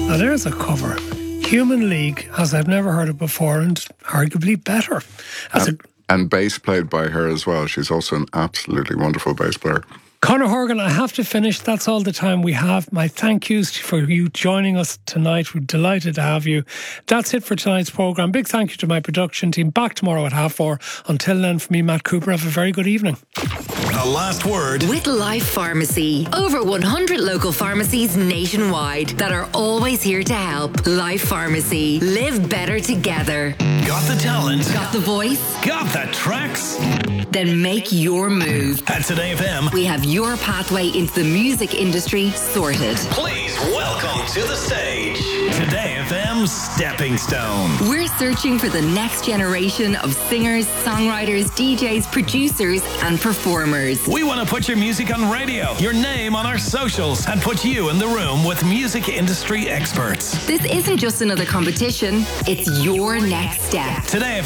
Now there's a cover. Human League, as I've never heard it before, and arguably better. And bass played by her as well. She's also an absolutely wonderful bass player. Conor Horgan, I have to finish. That's all the time we have. My thank yous for you joining us tonight. We're delighted to have you. That's it for tonight's programme. Big thank you to my production team. Back tomorrow at 4:30. Until then, for me, Matt Cooper, have a very good evening. The last word with Life Pharmacy. Over 100 local pharmacies nationwide that are always here to help. Life Pharmacy. Live better together. Got the talent? Got the voice? Got the tracks? Then make your move. At Today FM, we have your pathway into the music industry sorted. Please welcome to the stage Today FM's Stepping Stone. We're searching for the next generation of singers, songwriters, DJs, producers and performers. We want to put your music on radio, your name on our socials, and put you in the room with music industry experts. This isn't just another competition, it's your next step.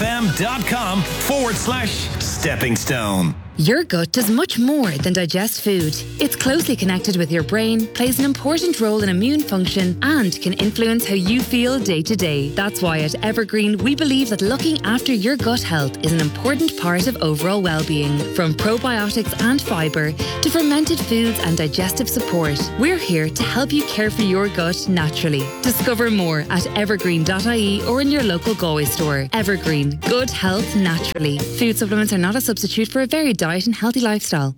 TodayFM.com/Stepping Stone. Your gut does much more than digest food. It's closely connected with your brain, plays an important role in immune function, and can influence how you feel day to day. That's why at Evergreen, we believe that looking after your gut health is an important part of overall well-being. From probiotics and fibre to fermented foods and digestive support, we're here to help you care for your gut naturally. Discover more at evergreen.ie or in your local Galway store. Evergreen, good health naturally. Food supplements are not a substitute for a varied diet and healthy lifestyle.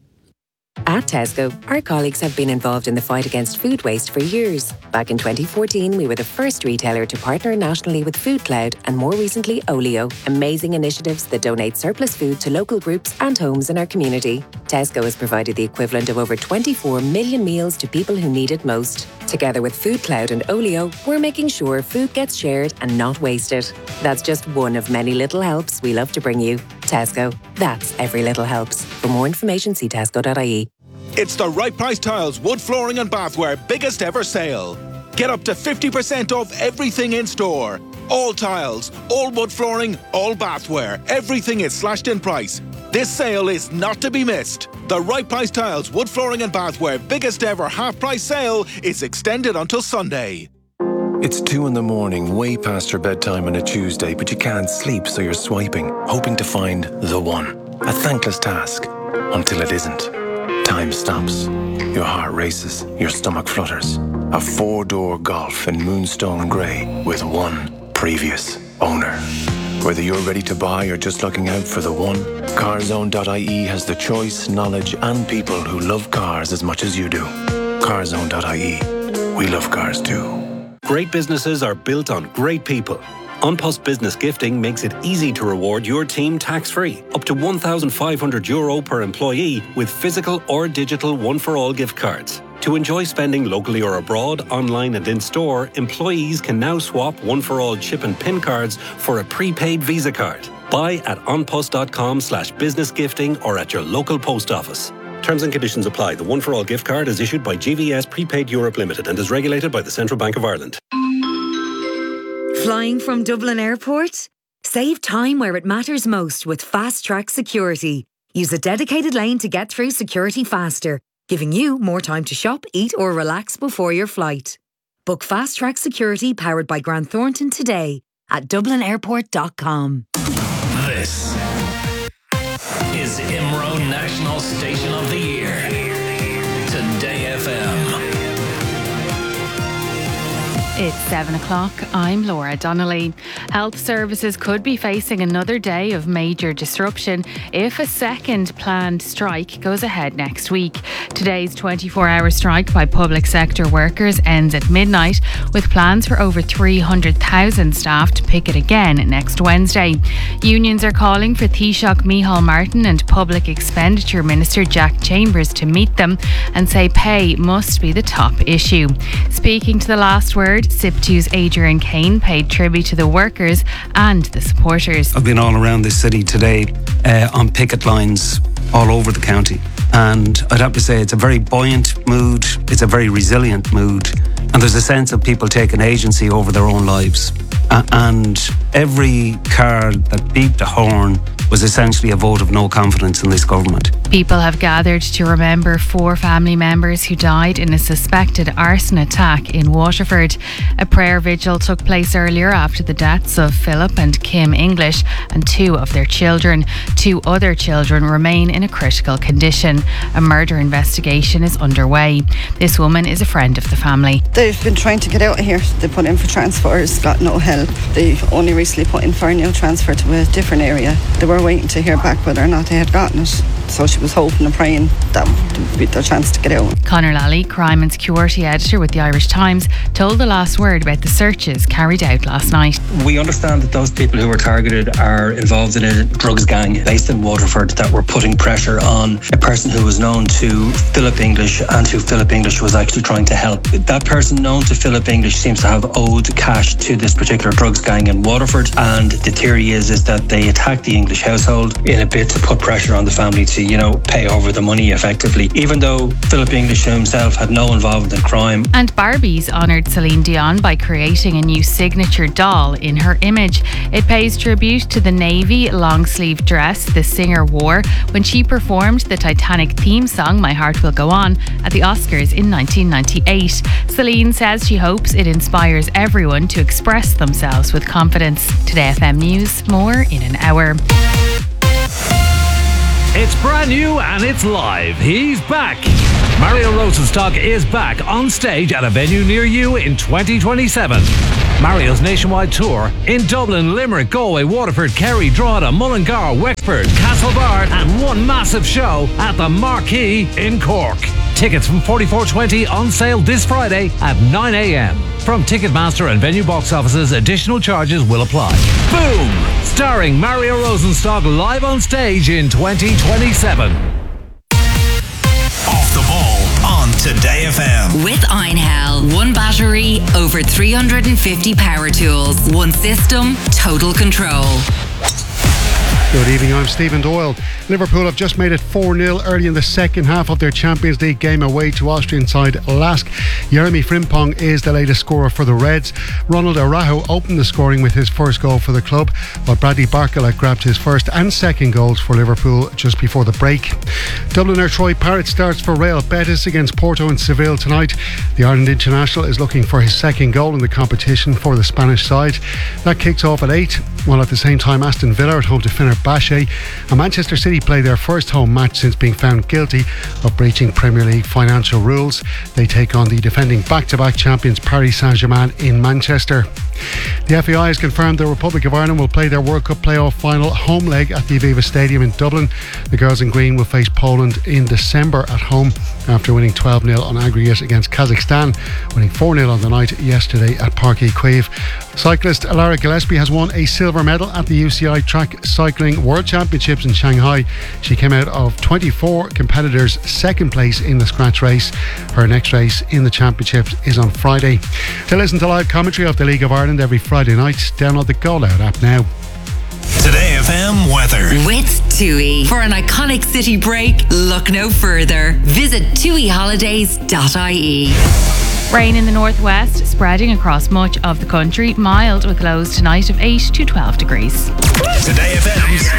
At Tesco, our colleagues have been involved in the fight against food waste for years. Back in 2014, we were the first retailer to partner nationally with Food Cloud and more recently Olio, amazing initiatives that donate surplus food to local groups and homes in our community. Tesco has provided the equivalent of over 24 million meals to people who need it most. Together with Food Cloud and Olio, we're making sure food gets shared and not wasted. That's just one of many little helps we love to bring you. Tesco, that's every little helps. For more information, see tesco.ie. It's the Right Price Tiles Wood Flooring and Bathware biggest ever sale. Get up to 50% off everything in store. All tiles, all wood flooring, all bathware. Everything is slashed in price. This sale is not to be missed. The Right Price Tiles Wood Flooring and Bathware biggest ever half-price sale is extended until Sunday. It's 2 a.m, way past your bedtime on a Tuesday, but you can't sleep, so you're swiping, hoping to find the one. A thankless task, until it isn't. Time stops. Your heart races, your stomach flutters. A 4-door Golf in Moonstone Grey with one previous owner. Whether you're ready to buy or just looking out for the one, Carzone.ie has the choice, knowledge and people who love cars as much as you do. Carzone.ie. We love cars too. Great businesses are built on great people. An Post Business Gifting makes it easy to reward your team tax-free, up to €1,500 per employee with physical or digital one-for-all gift cards. To enjoy spending locally or abroad, online and in-store, employees can now swap one-for-all chip and PIN cards for a prepaid Visa card. Buy at onpost.com/business gifting or at your local post office. Terms and conditions apply. The one-for-all gift card is issued by GVS Prepaid Europe Limited and is regulated by the Central Bank of Ireland. Flying from Dublin Airport? Save time where it matters most with Fast Track Security. Use a dedicated lane to get through security faster, giving you more time to shop, eat or relax before your flight. Book Fast Track Security powered by Grant Thornton today at dublinairport.com. This is IMRO National Station of the Year. Today FM. It's 7 o'clock. I'm Laura Donnelly. Health services could be facing another day of major disruption if a second planned strike goes ahead next week. Today's 24-hour strike by public sector workers ends at midnight, with plans for over 300,000 staff to picket again next Wednesday. Unions are calling for Taoiseach Micheál Martin and Public Expenditure Minister Jack Chambers to meet them and say pay must be the top issue. Speaking to The Last Word, SIP2's Adrian Kane paid tribute to the workers and the supporters. I've been all around this city today on picket lines all over the county, and I'd have to say it's a very buoyant mood, it's a very resilient mood, and there's a sense of people taking agency over their own lives. And every car that beeped a horn was essentially a vote of no confidence in this government. People have gathered to remember 4 family members who died in a suspected arson attack in Waterford. A prayer vigil took place earlier after the deaths of Philip and Kim English and 2 of their children. 2 other children remain in a critical condition. A murder investigation is underway. This woman is a friend of the family. They've been trying to get out of here. They put in for transfers, got no help. They only recently put in for a new transfer to a different area. They were waiting to hear back whether or not they had gotten it. So she was hoping and praying that would be their chance to get out. Conor Lally, crime and security editor with the Irish Times, told The Last Word about the searches carried out last night. We understand that those people who were targeted are involved in a drugs gang based in Waterford that were putting pressure on a person who was known to Philip English and who Philip English was actually trying to help. That person known to Philip English seems to have owed cash to this particular drugs gang in Waterford, and the theory is that they attacked the English household in a bid to put pressure on the family to, pay over the money effectively, even though Philip English himself had no involvement in crime. And Barbies honoured Celine Dion by creating a new signature doll in her image. It pays tribute to the navy long-sleeve dress the singer wore when she performed the Titanic theme song My Heart Will Go On at the Oscars in 1998. Celine says she hopes it inspires everyone to express themselves with confidence. Today FM News, more in an hour. It's brand new and it's live. He's back. Mario Rosenstock is back on stage at a venue near you in 2027. Mario's nationwide tour in Dublin, Limerick, Galway, Waterford, Kerry, Drogheda, Mullingar, Wexford, Castlebar, and one massive show at the Marquee in Cork. Tickets from $44.20 on sale this Friday at 9 a.m. From Ticketmaster and venue box offices, additional charges will apply. Boom! Starring Mario Rosenstock live on stage in 2027. Off the ball on Today FM. With Einhell, 1 battery, over 350 power tools, 1 system, total control. Good evening, I'm Stephen Doyle. Liverpool have just made it 4-0 early in the second half of their Champions League game away to Austrian side Lask. Jeremy Frimpong is the latest scorer for the Reds. Ronald Araujo opened the scoring with his first goal for the club, while Bradley Barcola grabbed his first and second goals for Liverpool just before the break. Dubliner Troy Parrott starts for Real Betis against Porto and Seville tonight. The Ireland international is looking for his second goal in the competition for the Spanish side. That kicks off at 8, while at the same time Aston Villa at home to Fenerbahce, and Manchester City play their first home match since being found guilty of breaching Premier League financial rules. They take on the defending back-to-back champions Paris Saint-Germain in Manchester. The FAI has confirmed the Republic of Ireland will play their World Cup playoff final home leg at the Aviva Stadium in Dublin. The girls in green will face Poland in December at home after winning 12-0 on aggregate against Kazakhstan, winning 4-0 on the night yesterday at Parc y Cuivre. Cyclist Lara Gillespie has won a silver medal at the UCI Track Cycling World Championships in Shanghai. She came out of 24 competitors second place in the scratch race. Her next race in the championships is on Friday. To listen to live commentary of the League of Ireland every Friday night, download the Go Loud app now. Today FM weather. With TUI. For an iconic city break, look no further. Visit tuiholidays.ie. Rain in the northwest, spreading across much of the country. Mild with lows tonight of 8 to 12 degrees. Today FM's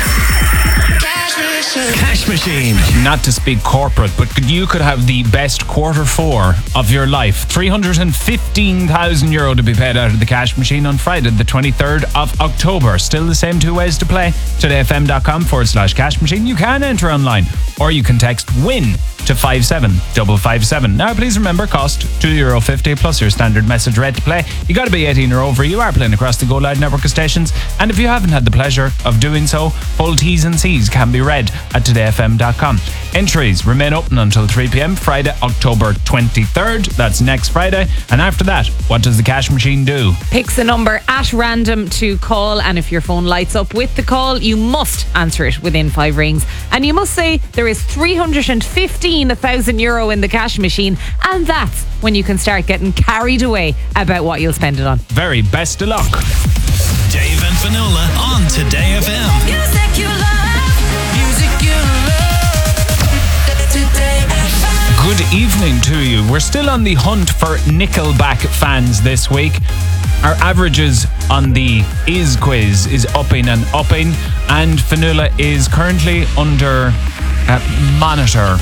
Cash Machine. Not to speak corporate, but you could have the best quarter 4 of your life. €315,000 to be paid out of the Cash Machine on Friday, the 23rd of October. Still the same 2 ways to play. todayfm.com/cash machine. You can enter online, or you can text WIN to 57557. Now, please remember, cost €2.50 plus your standard message rate to play. You got to be 18 or over. You are playing across the Go Loud network of stations, and if you haven't had the pleasure of doing so, full T's and C's can be read at todayfm.com. Entries remain open until 3 p.m. Friday, October 23rd. That's next Friday. And after that, what does the Cash Machine do? Picks a number at random to call, and if your phone lights up with the call, you must answer it within 5 rings. And you must say there is €315,000 in the Cash Machine, and that's when you can start getting carried away about what you'll spend it on. Very best of luck. Dave and Finola on Today FM. Music you love. Music you love. Today FM. Good evening to you. We're still on the hunt for Nickelback fans this week. Our averages on the Is quiz is upping and upping, and Fionnuala is currently under monitor.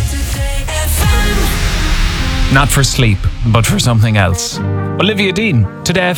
Not for sleep, but for something else. Olivia Dean, Today